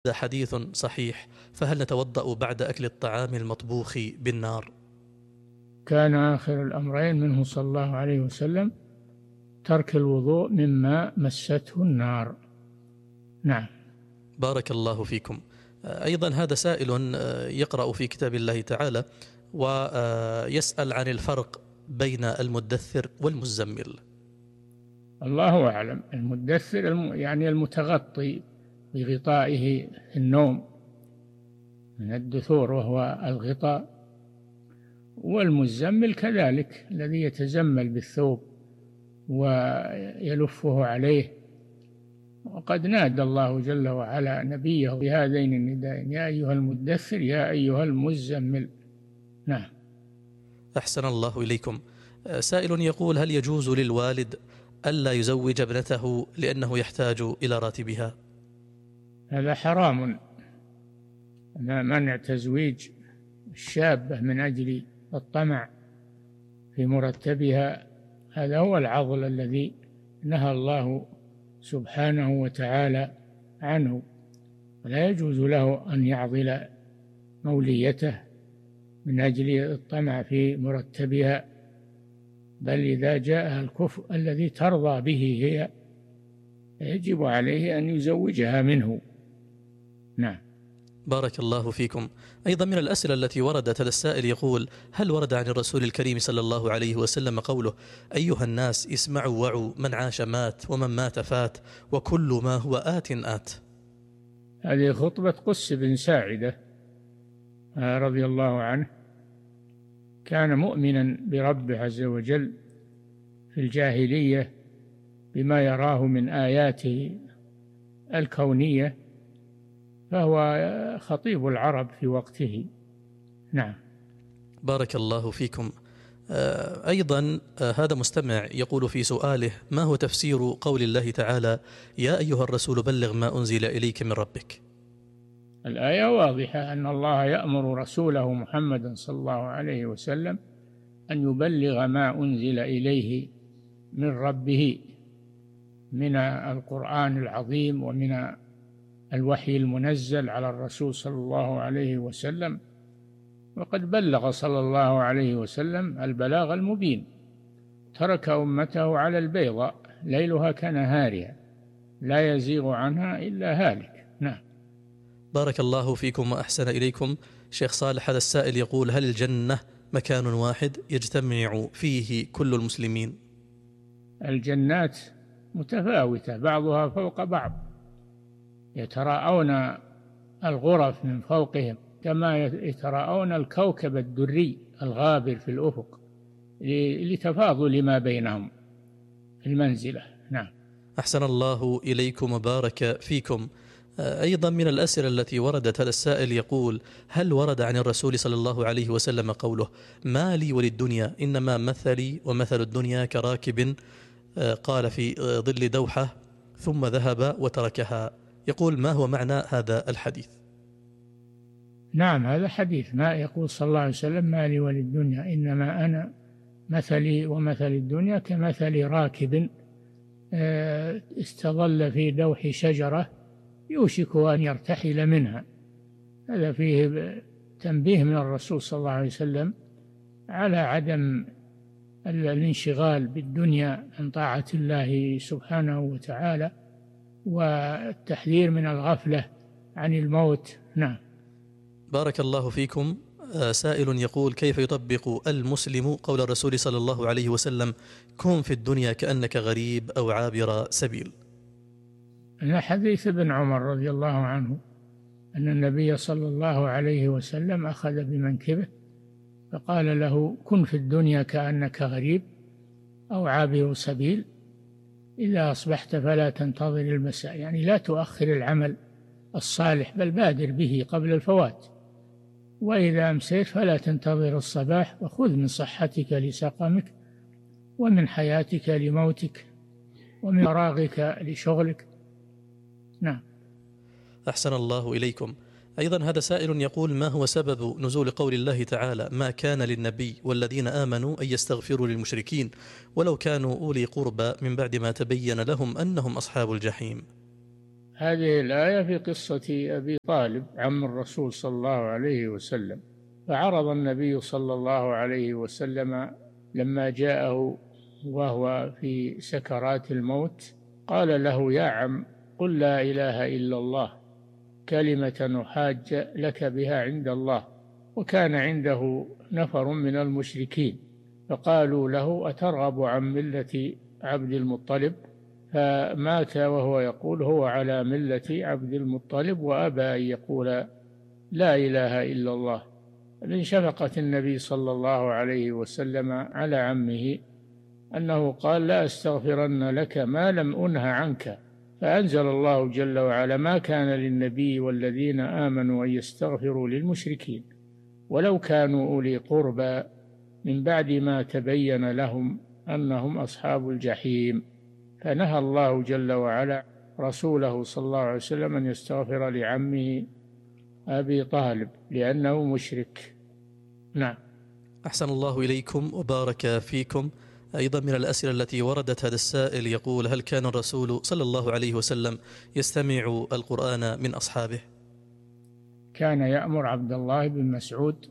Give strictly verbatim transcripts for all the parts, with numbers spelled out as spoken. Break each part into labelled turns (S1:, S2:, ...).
S1: هذا حديث صحيح، فهل نتوضأ بعد أكل الطعام المطبوخ بالنار؟
S2: كان آخر الأمرين منه صلى الله عليه وسلم ترك الوضوء مما مسته النار. نعم.
S1: بارك الله فيكم. أيضا هذا سائل يقرأ في كتاب الله تعالى ويسأل عن الفرق بين المدثر والمزمل.
S2: الله أعلم. المدثر يعني المتغطي بغطائه النوم من الدثور وهو الغطاء، والمزمل كذلك الذي يتزمل بالثوب ويلفه عليه. وقد نادى الله جل وعلا نبيه بهذين الندائين: يا أيها المدثر يا أيها المزمل. نعم.
S1: أحسن الله إليكم. سائل يقول: هل يجوز للوالد ألا يزوج ابنته لأنه يحتاج إلى راتبها؟
S2: هذا حرام، منع تزويج الشابة من أجل الطمع في مرتبها. هذا هو العضل الذي نهى الله سبحانه وتعالى عنه، ولا يجوز له أن يعضل موليته من أجل الطمع في مرتبها، بل إذا جاءها الكفء الذي ترضى به هي يجب عليه أن يزوجها منه. نعم.
S1: بارك الله فيكم. أيضا من الأسئلة التي وردت، هذا السائل يقول: هل ورد عن الرسول الكريم صلى الله عليه وسلم قوله: أيها الناس اسمعوا وعوا، من عاش مات ومن مات فات وكل ما هو آت آت؟
S2: هذه خطبة قس بن ساعدة رضي الله عنه، كان مؤمنا بربه عز وجل في الجاهلية بما يراه من آياته الكونية، فهو خطيب العرب في وقته. نعم.
S1: بارك الله فيكم. أيضا هذا مستمع يقول في سؤاله: ما هو تفسير قول الله تعالى: يا أيها الرسول بلغ ما أنزل إليك من ربك؟
S2: الآية واضحة أن الله يأمر رسوله محمدا صلى الله عليه وسلم أن يبلغ ما أنزل إليه من ربه من القرآن العظيم ومن الوحي المنزل على الرسول صلى الله عليه وسلم، وقد بلغ صلى الله عليه وسلم البلاغ المبين، ترك أمته على البيضاء ليلها كنهارها لا يزيغ عنها إلا هالك. نعم.
S1: بارك الله فيكم وأحسن إليكم. شيخ صالح، هذا السائل يقول: هل الجنة مكان واحد يجتمع فيه كل المسلمين؟
S2: الجنات متفاوتة بعضها فوق بعض، يتراءون الغرف من فوقهم كما يتراءون الكوكب الدري الغابر في الأفق لتفاضل ما بينهم في المنزلة. نعم.
S1: أحسن الله إليكم وبارك فيكم. أيضا من الأسئلة التي وردت، هذا السائل يقول: هل ورد عن الرسول صلى الله عليه وسلم قوله: ما لي وللدنيا إنما مثلي ومثل الدنيا كراكب قال في ظل دوحة ثم ذهب وتركها؟ يقول: ما هو معنى هذا الحديث؟
S2: نعم، هذا حديث ما يقول صلى الله عليه وسلم: ما لي وللدنيا إنما أنا مثلي ومثل الدنيا كمثل راكب استظل في دوح شجرة يوشك أن يرتحل منها. هذا فيه تنبيه من الرسول صلى الله عليه وسلم على عدم الانشغال بالدنيا عن طاعة الله سبحانه وتعالى، والتحذير من الغفلة عن الموت. نعم.
S1: بارك الله فيكم. سائل يقول: كيف يطبق المسلم قول الرسول صلى الله عليه وسلم: كن في الدنيا كأنك غريب أو عابر سبيل؟
S2: من حديث ابن عمر رضي الله عنه أن النبي صلى الله عليه وسلم أخذ بمنكبه فقال له: كن في الدنيا كأنك غريب أو عابر سبيل، إذا أصبحت فلا تنتظر المساء، يعني لا تؤخر العمل الصالح بل بادر به قبل الفوات، وإذا أمسيت فلا تنتظر الصباح، وخذ من صحتك لسقمك ومن حياتك لموتك ومن فراغك لشغلك. نعم.
S1: أحسن الله إليكم. أيضا هذا سائل يقول: ما هو سبب نزول قول الله تعالى: ما كان للنبي والذين آمنوا أن يستغفروا للمشركين ولو كانوا أولي قربى من بعد ما تبين لهم أنهم أصحاب الجحيم؟
S2: هذه الآية في قصة أبي طالب عم الرسول صلى الله عليه وسلم. فعرض النبي صلى الله عليه وسلم لما جاءه وهو في سكرات الموت قال له: يا عم، قل لا إله إلا الله كلمة أحاج لك بها عند الله. وكان عنده نفر من المشركين فقالوا له: أترغب عن ملة عبد المطلب؟ فمات وهو يقول هو على ملة عبد المطلب، وأبى أن يقول لا إله إلا الله. من شفقة النبي صلى الله عليه وسلم على عمه أنه قال: لا أستغفرن لك ما لم أنه عنك. فأنزل الله جل وعلا: ما كان للنبي والذين آمنوا أن يستغفروا للمشركين ولو كانوا أولي قربى من بعد ما تبين لهم أنهم أصحاب الجحيم. فنهى الله جل وعلا رسوله صلى الله عليه وسلم أن يستغفر لعمه أبي طالب لأنه مشرك. نعم.
S1: أحسن الله إليكم وبارك فيكم. أيضا من الأسئلة التي وردت، هذا السائل يقول: هل كان الرسول صلى الله عليه وسلم يستمع القرآن من أصحابه؟
S2: كان يأمر عبد الله بن مسعود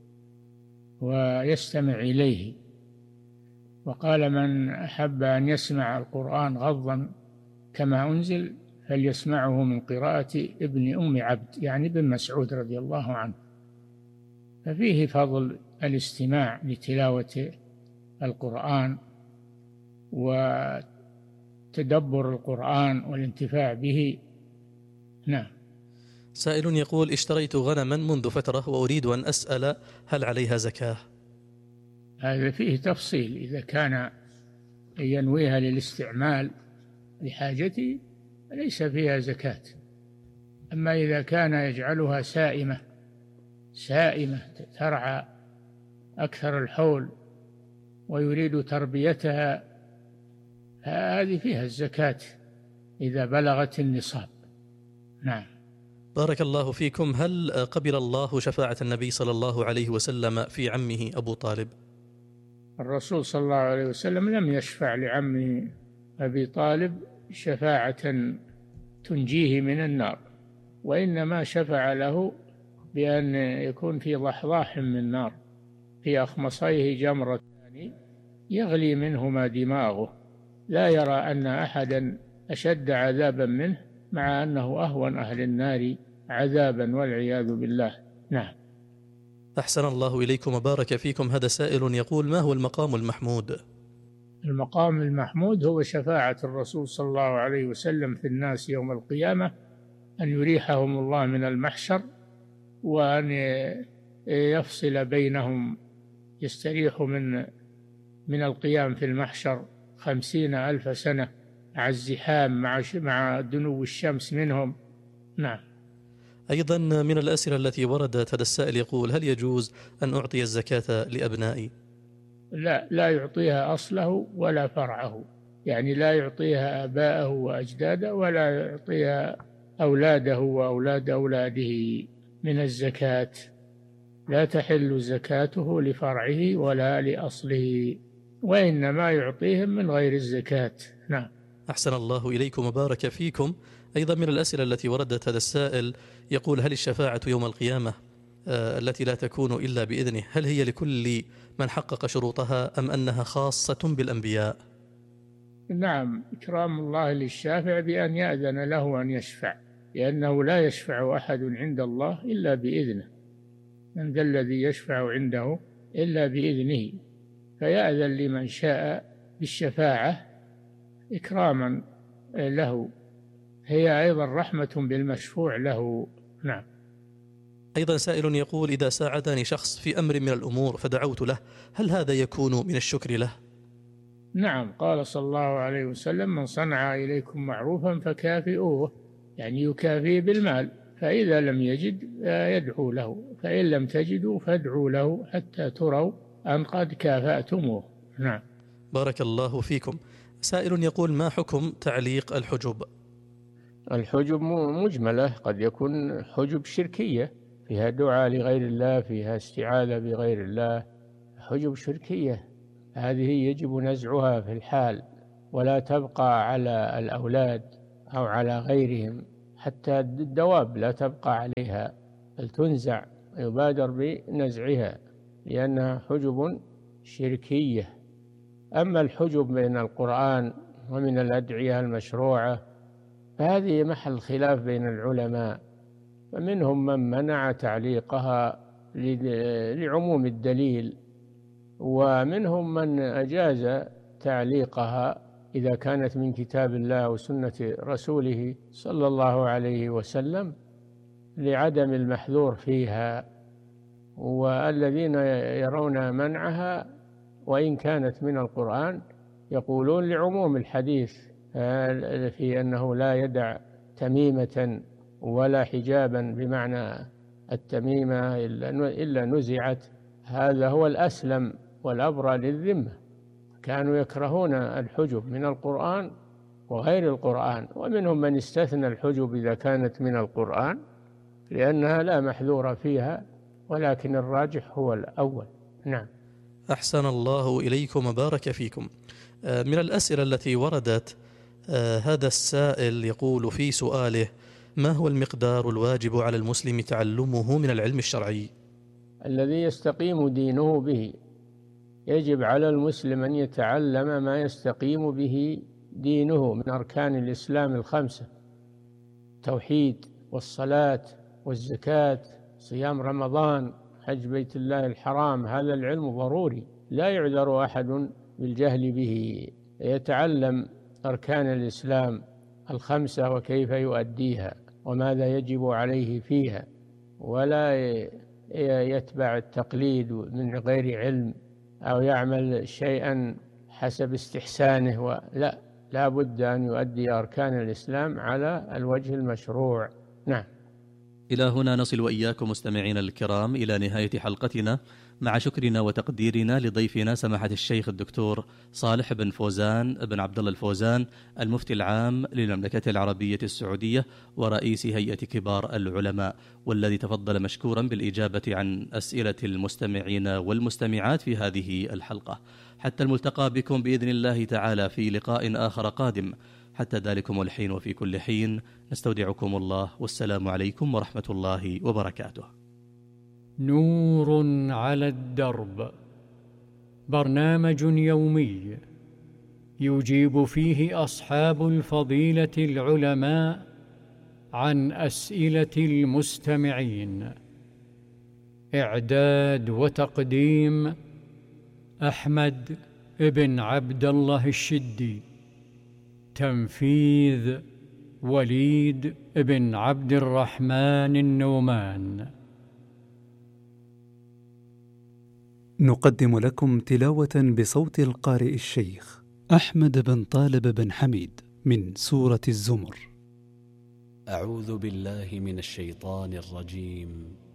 S2: ويستمع إليه، وقال: من أحب أن يسمع القرآن غضا كما أنزل فليسمعه من قراءة ابن أم عبد، يعني ابن مسعود رضي الله عنه. ففيه فضل الاستماع لتلاوة القرآن وتدبر القرآن والانتفاع به. نعم.
S1: سائل يقول: اشتريت غنما منذ فترة وأريد أن أسأل هل عليها زكاة؟
S2: هذا فيه تفصيل. إذا كان ينويها للاستعمال لحاجته ليس فيها زكاة. أما إذا كان يجعلها سائمة سائمة ترعى أكثر الحول ويريد تربيتها هذه فيها الزكاة إذا بلغت النصاب. نعم.
S1: بارك الله فيكم. هل قبل الله شفاعة النبي صلى الله عليه وسلم في عمه أبو طالب؟
S2: الرسول صلى الله عليه وسلم لم يشفع لعمه أبي طالب شفاعة تنجيه من النار، وإنما شفع له بأن يكون في ضحضاح من نار في أخمصيه جمرتان يغلي منهما دماغه، لا يرى أن أحدا أشد عذابا منه، مع أنه أهون أهل النار عذابا والعياذ بالله. نعم.
S1: أحسن الله إليكم وبارك فيكم. هذا سائل يقول: ما هو المقام المحمود؟
S2: المقام المحمود هو شفاعة الرسول صلى الله عليه وسلم في الناس يوم القيامة، أن يريحهم الله من المحشر وأن يفصل بينهم، يستريحوا من من القيام في المحشر خمسين ألف سنة مع الزحام مع مع دنو الشمس منهم. نعم.
S1: أيضا من الأسئلة التي وردت، هذا السائل يقول: هل يجوز أن أعطي الزكاة لأبنائي؟
S2: لا، لا يعطيها أصله ولا فرعه، يعني لا يعطيها آباءه وأجداده ولا يعطيها أولاده وأولاد أولاده من الزكاة. لا تحل زكاته لفرعه ولا لأصله، وإنما يعطيهم من غير الزكاة. نعم.
S1: أحسن الله إليكم وبارك فيكم. أيضا من الأسئلة التي وردت، هذا السائل يقول: هل الشفاعة يوم القيامة آه التي لا تكون إلا بإذنه هل هي لكل من حقق شروطها أم أنها خاصة بالأنبياء؟
S2: نعم، إكرام الله للشافع بأن يأذن له أن يشفع، لأنه لا يشفع أحد عند الله إلا بإذنه. من ذا الذي يشفع عنده إلا بإذنه، فيأذن لمن شاء بالشفاعة إكراما له، هي أيضا رحمة بالمشفوع له. نعم.
S1: أيضا سائل يقول: إذا ساعدني شخص في أمر من الأمور فدعوت له هل هذا يكون من الشكر له؟
S2: نعم، قال صلى الله عليه وسلم: من صنع إليكم معروفا فكافئوه، يعني يكافئ بالمال، فإذا لم يجد يدعو له، فإن لم تجدوا فادعوا له حتى تروا أن قد كافأتموه. نعم.
S1: بارك الله فيكم. سائل يقول: ما حكم تعليق الحجب؟
S2: الحجب مجملة، قد يكون حجب شركية فيها دعاء لغير الله، فيها استعاذة بغير الله، حجب شركية هذه يجب نزعها في الحال، ولا تبقى على الأولاد أو على غيرهم حتى الدواب لا تبقى عليها بل تنزع، يبادر بنزعها لأنها حجب شركية. أما الحجب من القرآن ومن الأدعية المشروعة فهذه محل خلاف بين العلماء، فمنهم من منع تعليقها لعموم الدليل، ومنهم من أجاز تعليقها إذا كانت من كتاب الله وسنة رسوله صلى الله عليه وسلم لعدم المحذور فيها. والذين يرون منعها وإن كانت من القرآن يقولون لعموم الحديث في أنه لا يدع تميمة ولا حجابا بمعنى التميمة إلا نزعت. هذا هو الأسلم والأبرى للذمة. كانوا يكرهون الحجب من القرآن وغير القرآن، ومنهم من استثنى الحجب إذا كانت من القرآن لأنها لا محذور فيها، ولكن الراجح هو الأول. نعم.
S1: أحسن الله إليكم وبارك فيكم. من الأسئلة التي وردت، هذا السائل يقول في سؤاله: ما هو المقدار الواجب على المسلم تعلمه من العلم الشرعي؟
S2: الذي يستقيم دينه به. يجب على المسلم أن يتعلم ما يستقيم به دينه من أركان الإسلام الخمسة: التوحيد والصلاة والزكاة، صيام رمضان، حج بيت الله الحرام. هذا العلم ضروري لا يعذر أحد بالجهل به. يتعلم أركان الإسلام الخمسة وكيف يؤديها وماذا يجب عليه فيها، ولا يتبع التقليد من غير علم أو يعمل شيئا حسب استحسانه، ولا لا بد أن يؤدي أركان الإسلام على الوجه المشروع. نعم.
S1: إلى هنا نصل وإياكم مستمعين الكرام إلى نهاية حلقتنا، مع شكرنا وتقديرنا لضيفنا سماحة الشيخ الدكتور صالح بن فوزان بن عبد الله الفوزان، المفتي العام للمملكة العربية السعودية ورئيس هيئة كبار العلماء، والذي تفضل مشكورا بالإجابة عن أسئلة المستمعين والمستمعات في هذه الحلقة. حتى الملتقى بكم بإذن الله تعالى في لقاء آخر قادم. حتى ذلكم الحين وفي كل حين نستودعكم الله، والسلام عليكم ورحمة الله وبركاته.
S3: نور على الدرب، برنامج يومي يجيب فيه أصحاب الفضيلة العلماء عن أسئلة المستمعين. إعداد وتقديم أحمد بن عبد الله الشدي. تنفيذ وليد بن عبد الرحمن النومان.
S4: نقدم لكم تلاوة بصوت القارئ الشيخ أحمد بن طالب بن حميد من سورة الزمر.
S5: أعوذ بالله من الشيطان الرجيم.